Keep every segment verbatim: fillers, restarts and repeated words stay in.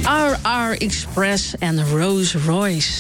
R R Express en Rolls Royce.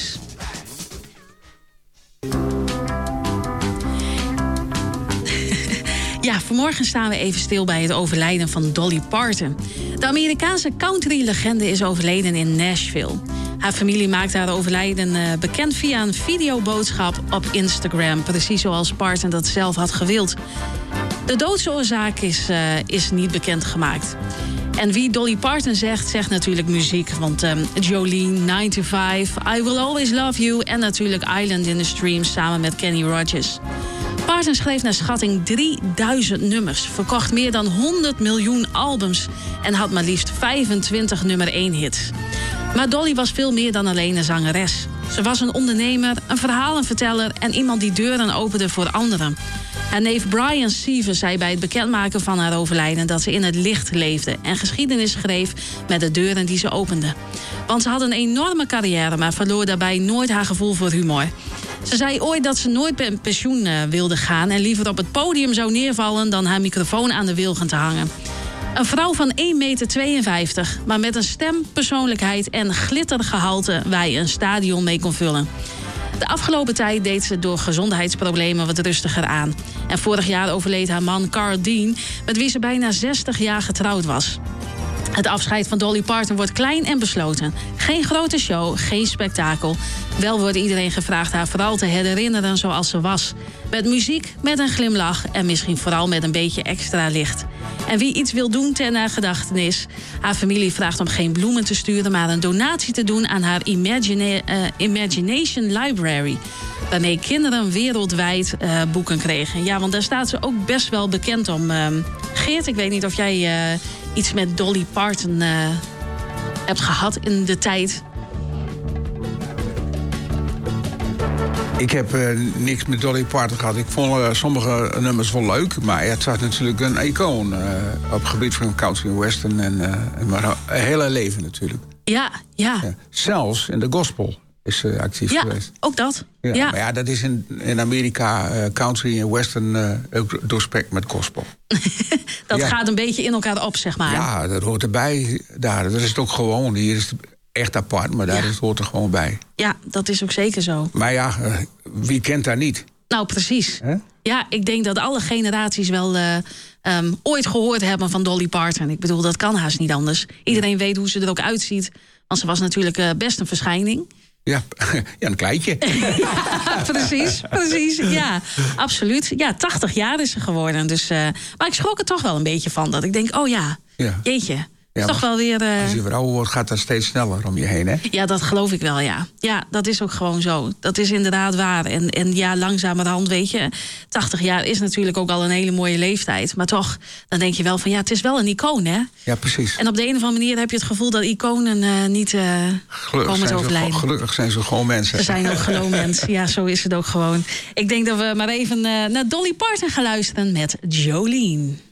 Ja, vanmorgen staan we even stil bij het overlijden van Dolly Parton. De Amerikaanse country-legende is overleden in Nashville. Haar familie maakte haar overlijden uh, bekend via een videoboodschap op Instagram. Precies zoals Parton dat zelf had gewild. De doodsoorzaak is, uh, is niet bekendgemaakt. En wie Dolly Parton zegt, zegt natuurlijk muziek. Want um, Jolene, nine to five, I Will Always Love You... en natuurlijk Island in the Stream samen met Kenny Rogers. Parton schreef naar schatting drieduizend nummers... verkocht meer dan honderd miljoen albums... en had maar liefst vijfentwintig nummer één hits. Maar Dolly was veel meer dan alleen een zangeres. Ze was een ondernemer, een verhalenverteller... en iemand die deuren opende voor anderen. Haar neef Brian Sievers zei bij het bekendmaken van haar overlijden... dat ze in het licht leefde en geschiedenis schreef met de deuren die ze opende. Want ze had een enorme carrière, maar verloor daarbij nooit haar gevoel voor humor. Ze zei ooit dat ze nooit met pensioen uh, wilde gaan... en liever op het podium zou neervallen dan haar microfoon aan de wilgen te hangen. Een vrouw van één meter tweeënvijftig, maar met een stem, persoonlijkheid en glittergehalte... waar je een stadion mee kon vullen. De afgelopen tijd deed ze door gezondheidsproblemen wat rustiger aan. En vorig jaar overleed haar man Carl Dean... met wie ze bijna zestig jaar getrouwd was. Het afscheid van Dolly Parton wordt klein en besloten. Geen grote show, geen spektakel. Wel wordt iedereen gevraagd haar vooral te herinneren zoals ze was. Met muziek, met een glimlach en misschien vooral met een beetje extra licht. En wie iets wil doen ter nagedachtenis... haar familie vraagt om geen bloemen te sturen... maar een donatie te doen aan haar Imagina- uh, Imagination Library... waarmee kinderen wereldwijd uh, boeken kregen. Ja, want daar staat ze ook best wel bekend om. Uh, Geert, ik weet niet of jij uh, iets met Dolly Parton uh, hebt gehad in de tijd... Ik heb uh, niks met Dolly Parton gehad. Ik vond uh, sommige nummers wel leuk. Maar het was natuurlijk een icoon uh, op het gebied van country en western. En, uh, en maar haar hele leven natuurlijk. Ja, ja. ja. Zelfs in de gospel is ze actief ja, geweest. Ook dat. Ja, ja. Maar ja, dat is in, in Amerika uh, country en western uh, ook doorspekt met gospel. dat ja. gaat een beetje in elkaar op, zeg maar. Ja, dat hoort erbij. Daar, dat is het ook gewoon. Hier is het echt apart, maar daar ja. is het hoort er gewoon bij. Ja, dat is ook zeker zo. Maar ja, uh, wie kent daar niet? Nou, precies. Huh? Ja, ik denk dat alle generaties wel uh, um, ooit gehoord hebben van Dolly Parton. Ik bedoel, dat kan haast niet anders. Iedereen weet hoe ze er ook uitziet. Want ze was natuurlijk uh, best een verschijning. Ja, ja, een kleintje. ja, precies, precies. Ja, absoluut. Ja, tachtig jaar is ze geworden. Dus, uh, maar ik schrok er toch wel een beetje van. Dat ik denk, oh ja, ja. jeetje. Ja, toch wel weer, uh... als je weer ouder wordt, gaat dat steeds sneller om je heen, hè? Ja, dat geloof ik wel, ja. Ja, dat is ook gewoon zo. Dat is inderdaad waar. En, en ja, langzamerhand, weet je... tachtig jaar is natuurlijk ook al een hele mooie leeftijd. Maar toch, dan denk je wel van... ja, het is wel een icoon, hè? Ja, precies. En op de een of andere manier heb je het gevoel... dat iconen uh, niet uh, komen te overlijden. Ze, gelukkig zijn ze gewoon mensen. Ze zijn ook gewoon mensen. Ja, zo is het ook gewoon. Ik denk dat we maar even uh, naar Dolly Parton gaan luisteren met Jolene.